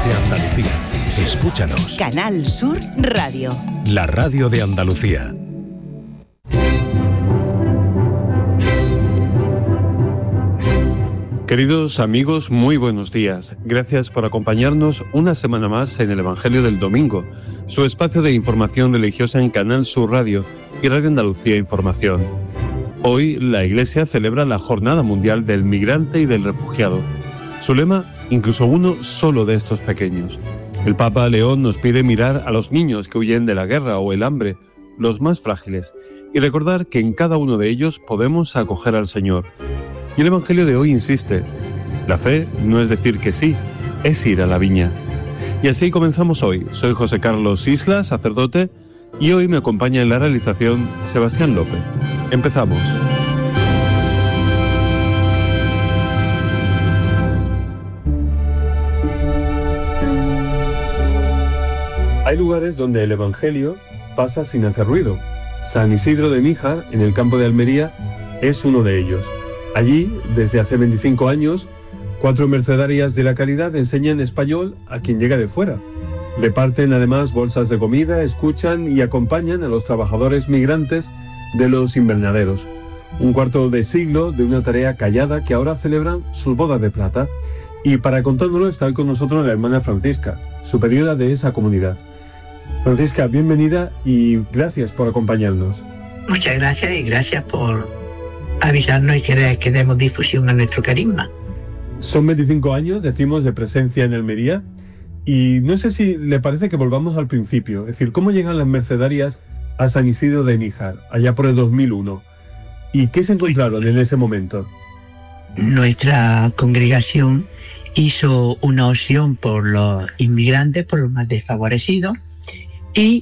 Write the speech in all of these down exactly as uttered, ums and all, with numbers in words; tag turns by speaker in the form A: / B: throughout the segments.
A: de Andalucía. Escúchanos.
B: Canal Sur Radio.
A: La radio de Andalucía.
C: Queridos amigos, muy buenos días. Gracias por acompañarnos una semana más en el Evangelio del Domingo, su espacio de información religiosa en Canal Sur Radio y Radio Andalucía Información. Hoy la Iglesia celebra la Jornada Mundial del Migrante y del Refugiado. Su lema, incluso uno solo de estos pequeños. El Papa León nos pide mirar a los niños que huyen de la guerra o el hambre, los más frágiles, y recordar que en cada uno de ellos podemos acoger al Señor. Y el Evangelio de hoy insiste, la fe no es decir que sí, es ir a la viña. Y así comenzamos hoy. Soy José Carlos Isla, sacerdote, y hoy me acompaña en la realización Sebastián López. Empezamos. Hay lugares donde el Evangelio pasa sin hacer ruido. San Isidro de Níjar, en el campo de Almería, es uno de ellos. Allí, desde hace veinticinco años, cuatro mercedarias de la caridad enseñan español a quien llega de fuera. Reparten además bolsas de comida, escuchan y acompañan a los trabajadores migrantes de los invernaderos. Un cuarto de siglo de una tarea callada que ahora celebran sus bodas de plata. Y para contárnoslo está hoy con nosotros la hermana Francisca, superiora de esa comunidad. Francisca, bienvenida y gracias por acompañarnos.
D: Muchas gracias y gracias por avisarnos y que, que demos difusión a nuestro carisma.
C: Son veinticinco años, decimos, de presencia en Almería, y no sé si le parece que volvamos al principio, es decir, ¿cómo llegan las mercedarias a San Isidro de Níjar, allá por el dos mil uno? ¿Y qué se encontraron en ese momento?
D: Nuestra congregación hizo una opción por los inmigrantes, por los más desfavorecidos, y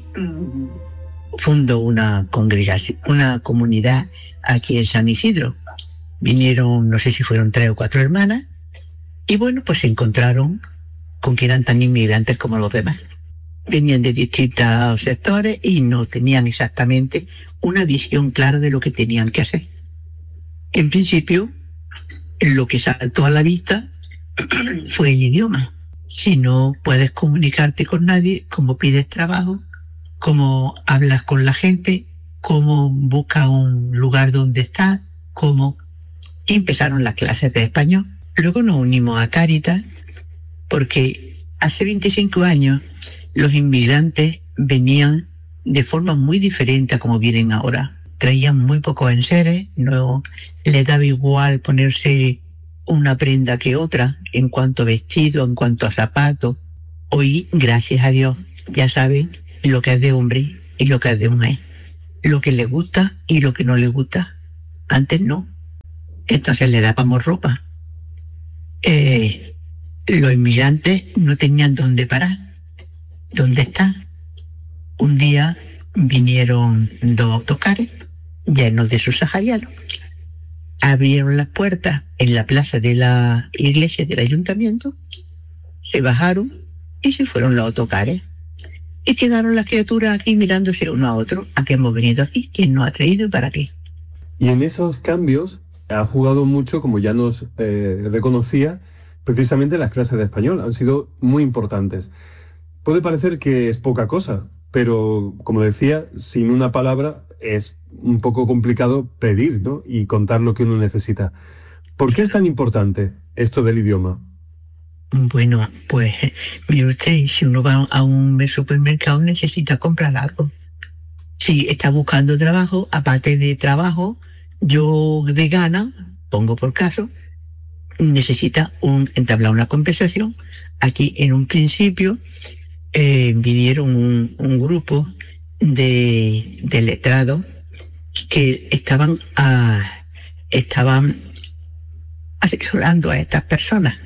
D: fundó una congregación, una comunidad aquí en San Isidro. Vinieron, no sé si fueron tres o cuatro hermanas, y bueno, pues se encontraron con que eran tan inmigrantes como los demás. Venían de distintos sectores y no tenían exactamente una visión clara de lo que tenían que hacer. En principio, lo que saltó a la vista fue el idioma. Si no puedes comunicarte con nadie, cómo pides trabajo, cómo hablas con la gente, cómo buscas un lugar donde estás, cómo... Y empezaron las clases de español. Luego nos unimos a Cáritas porque hace veinticinco años los inmigrantes venían de forma muy diferente a como vienen ahora. Traían muy pocos enseres, no les daba igual ponerse una prenda que otra en cuanto a vestido, en cuanto a zapatos. Hoy, gracias a Dios, ya saben lo que es de hombre y lo que es de mujer, lo que les gusta y lo que no les gusta. Antes no. Entonces le dábamos ropa. Eh, los inmigrantes no tenían dónde parar. ¿Dónde están? Un día vinieron dos autocares llenos de subsaharianos. Abrieron las puertas en la plaza de la iglesia del ayuntamiento, se bajaron y se fueron los autocares. Y quedaron las criaturas aquí mirándose uno a otro. ¿A qué hemos venido aquí? ¿Quién nos ha traído y para qué?
C: Y en esos cambios ha jugado mucho, como ya nos eh, reconocía, precisamente las clases de español. Han sido muy importantes. Puede parecer que es poca cosa, pero como decía, sin una palabra es un poco complicado pedir, ¿no? Y contar lo que uno necesita. ¿Por qué es tan importante esto del idioma?
D: Bueno, pues mire usted, si uno va a un supermercado necesita comprar algo. Si está buscando trabajo, aparte de trabajo, yo de gana, pongo por caso, necesita un, entablar una conversación. Aquí en un principio eh, vinieron un, un grupo de, de letrados que estaban, a, estaban asesorando a estas personas.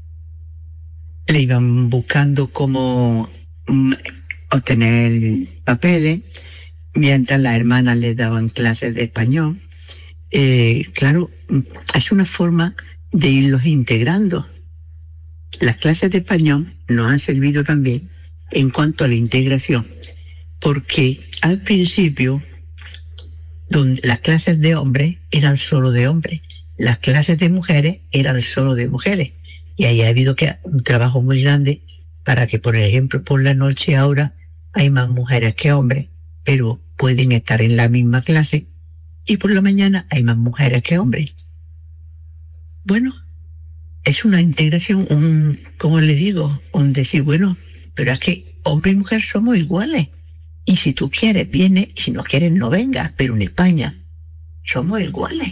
D: Le iban buscando cómo mm, obtener papeles, mientras las hermanas les daban clases de español. Eh, claro, es una forma de irlos integrando. Las clases de español nos han servido también en cuanto a la integración, porque al principio donde las clases de hombres eran solo de hombres, las clases de mujeres eran solo de mujeres, y ahí ha habido que un trabajo muy grande para que, por ejemplo, por la noche ahora hay más mujeres que hombres, pero pueden estar en la misma clase, y por la mañana hay más mujeres que hombres. Bueno, es una integración, un, como le digo, un decir, bueno, pero es que hombre y mujer somos iguales. Y si tú quieres, viene, si no quieres, no vengas, pero en España somos iguales.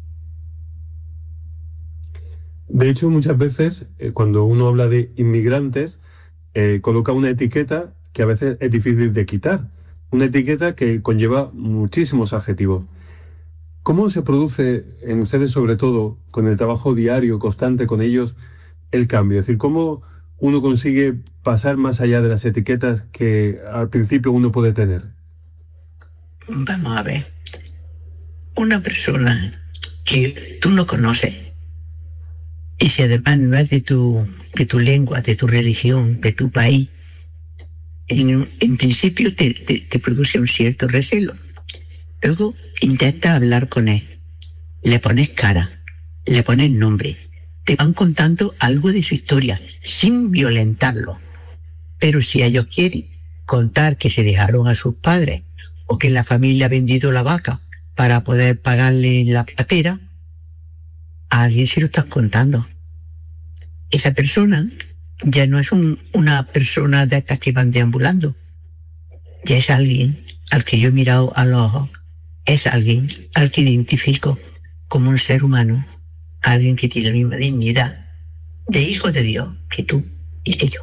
C: De hecho, muchas veces, eh, cuando uno habla de inmigrantes, eh, coloca una etiqueta que a veces es difícil de quitar. Una etiqueta que conlleva muchísimos adjetivos. ¿Cómo se produce en ustedes, sobre todo, con el trabajo diario, constante con ellos, el cambio? Es decir, ¿cómo uno consigue pasar más allá de las etiquetas que al principio uno puede tener?
D: Vamos a ver. Una persona que tú no conoces, y si además no es de tu, de tu lengua, de tu religión, de tu país, en, en principio te, te, te produce un cierto recelo. Luego intenta hablar con él, le pones cara, le pones nombre, te van contando algo de su historia, sin violentarlo. Pero si ellos quieren contar que se dejaron a sus padres, o que la familia ha vendido la vaca para poder pagarle la platera, a alguien se lo estás contando. Esa persona ya no es un, una persona de estas que van deambulando. Ya es alguien al que yo he mirado a los ojos. Es alguien al que identifico como un ser humano. Alguien que tiene la misma dignidad de hijo de Dios que tú y que yo.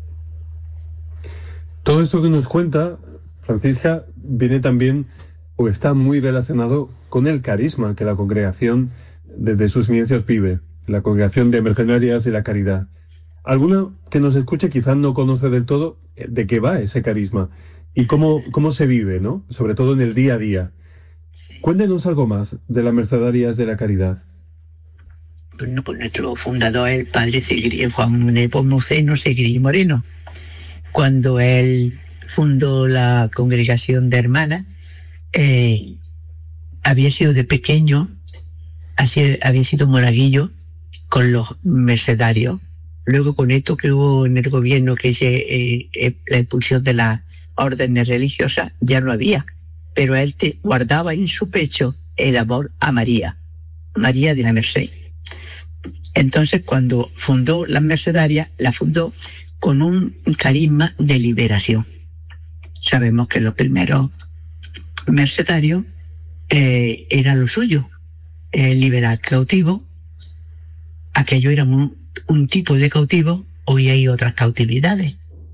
C: Todo esto que nos cuenta, Francisca, viene también o está muy relacionado con el carisma que la congregación desde sus inicios vive, la congregación de Mercenarias de la Caridad. Alguno que nos escuche quizás no conoce del todo de qué va ese carisma y cómo, cómo se vive, ¿no? Sobre todo en el día a día. Cuéntenos algo más de las Mercedarias de la Caridad.
D: Bueno, pues nuestro fundador, el padre Segri, Juan Nepomuceno Segri Moreno, cuando él fundó la congregación de hermanas, eh, había sido de pequeño, así, había sido monaguillo con los mercedarios. Luego, con esto que hubo en el gobierno, que es eh, eh, la expulsión de las órdenes religiosas, ya no había. Pero él te guardaba en su pecho el amor a María, María de la Merced. Entonces, cuando fundó las Mercedarias, la fundó con un carisma de liberación. Sabemos que los primeros mercedarios eh, era lo suyo, eh, liberar cautivos. Aquello era un, un tipo de cautivo, hoy hay otras cautividades.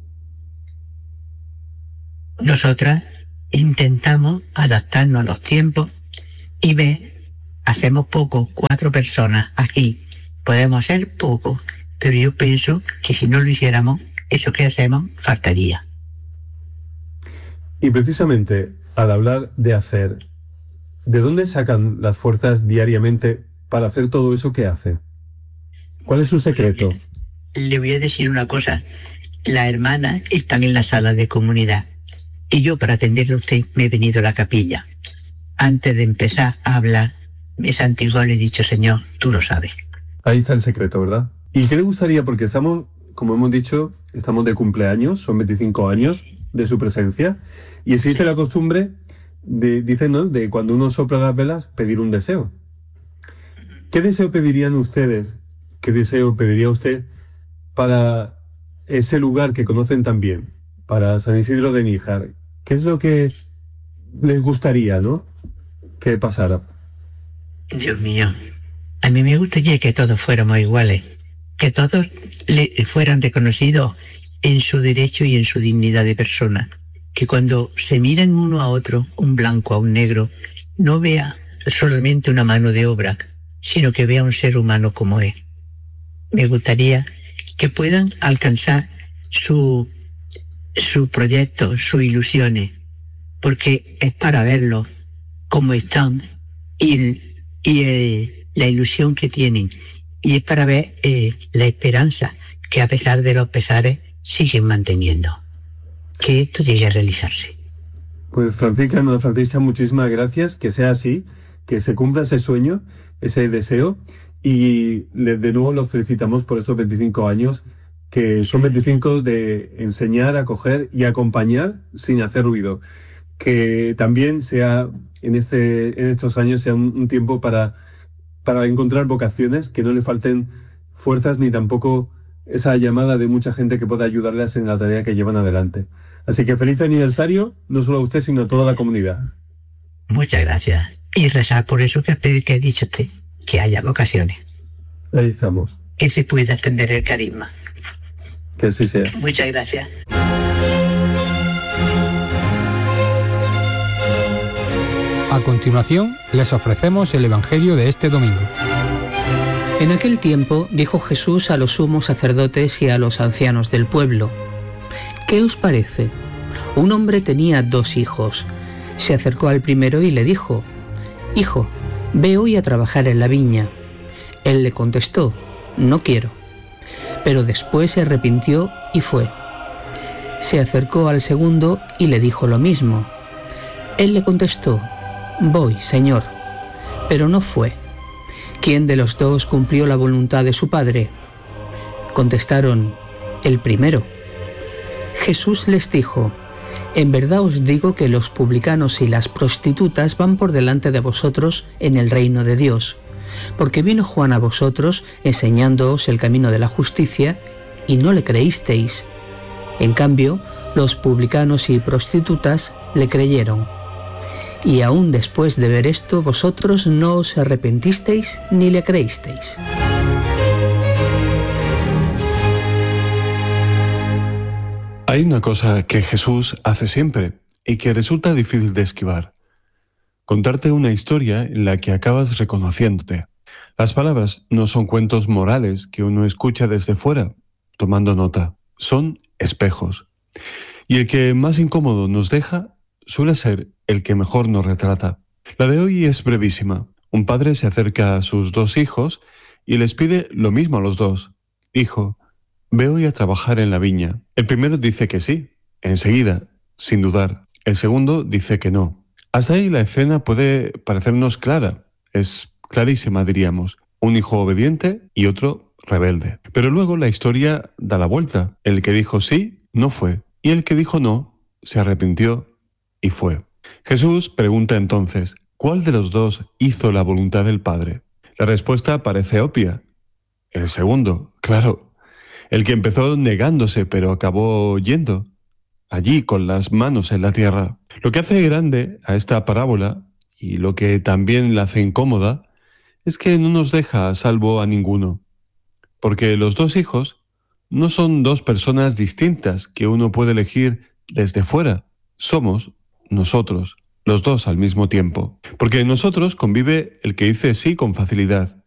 D: Nosotras intentamos adaptarnos a los tiempos y ver, hacemos poco, cuatro personas aquí, podemos hacer poco, pero yo pienso que si no lo hiciéramos, eso que hacemos faltaría.
C: Y precisamente, al hablar de hacer, ¿de dónde sacan las fuerzas diariamente para hacer todo eso que hace? ¿Cuál es su secreto?
D: Le voy a decir una cosa. Las hermanas están en la sala de comunidad y yo, para atenderle a usted, me he venido a la capilla. Antes de empezar a hablar, me he santiguado y le he dicho: Señor, tú lo sabes.
C: Ahí está el secreto, ¿verdad? ¿Y qué le gustaría? Porque estamos, como hemos dicho, estamos de cumpleaños, son veinticinco años de su presencia, y existe sí. la costumbre de, dicen, ¿no?, de cuando uno sopla las velas, pedir un deseo. ¿Qué deseo pedirían ustedes? ¿Qué deseo pediría usted para ese lugar que conocen tan bien, para San Isidro de Níjar? ¿Qué es lo que les gustaría, ¿no?, que pasara?
D: Dios mío, a mí me gustaría que todos fuéramos iguales, que todos le fueran reconocidos en su derecho y en su dignidad de persona, que cuando se miran uno a otro, un blanco a un negro, no vea solamente una mano de obra, sino que vea un ser humano como es. Me gustaría que puedan alcanzar su, su proyecto, sus ilusiones, porque es para verlos como están y, y eh, la ilusión que tienen, y es para ver eh, la esperanza que, a pesar de los pesares, siguen manteniendo, que esto llegue a realizarse.
C: Pues Francisca, hermana Francisca, muchísimas gracias, que sea así, que se cumpla ese sueño, ese deseo, y de nuevo los felicitamos por estos veinticinco años que son veinticinco de enseñar, acoger y acompañar sin hacer ruido. Que también sea en, este, en estos años sea un, un tiempo para, para encontrar vocaciones, que no le falten fuerzas ni tampoco esa llamada de mucha gente que pueda ayudarles en la tarea que llevan adelante. Así que feliz aniversario, no solo a usted, sino a toda la comunidad.
D: Muchas gracias. Y rezar por eso que, que ha dicho usted, que haya vocaciones.
C: Ahí estamos.
D: Que se pueda extender el carisma.
C: Que así sea.
D: Muchas gracias.
E: A continuación, les ofrecemos el Evangelio de este domingo.
F: En aquel tiempo dijo Jesús a los sumos sacerdotes y a los ancianos del pueblo: ¿Qué os parece? Un hombre tenía dos hijos. Se acercó al primero y le dijo: Hijo, ve hoy a trabajar en la viña. Él le contestó: No quiero. Pero después se arrepintió y fue. Se acercó al segundo y le dijo lo mismo. Él le contestó: Voy, Señor. Pero no fue. ¿Quién de los dos cumplió la voluntad de su padre? Contestaron: el primero. Jesús les dijo: En verdad os digo que los publicanos y las prostitutas van por delante de vosotros en el reino de Dios, porque vino Juan a vosotros enseñándoos el camino de la justicia y no le creísteis. En cambio, los publicanos y prostitutas le creyeron. Y aún después de ver esto, vosotros no os arrepentisteis ni le creísteis.
C: Hay una cosa que Jesús hace siempre y que resulta difícil de esquivar: contarte una historia en la que acabas reconociéndote. Las palabras no son cuentos morales que uno escucha desde fuera, tomando nota. Son espejos. Y el que más incómodo nos deja suele ser el que mejor nos retrata. La de hoy es brevísima. Un padre se acerca a sus dos hijos y les pide lo mismo a los dos. Hijo, ve hoy a trabajar en la viña. El primero dice que sí, enseguida, sin dudar. El segundo dice que no. Hasta ahí la escena puede parecernos clara. Es clarísima, diríamos. Un hijo obediente y otro rebelde. Pero luego la historia da la vuelta. El que dijo sí, no fue. Y el que dijo no, se arrepintió y fue. Jesús pregunta entonces: ¿cuál de los dos hizo la voluntad del Padre? La respuesta parece obvia. El segundo, claro. El que empezó negándose pero acabó yendo, allí con las manos en la tierra. Lo que hace grande a esta parábola, y lo que también la hace incómoda, es que no nos deja a salvo a ninguno. Porque los dos hijos no son dos personas distintas que uno puede elegir desde fuera. Somos nosotros, los dos al mismo tiempo. Porque en nosotros convive el que dice sí con facilidad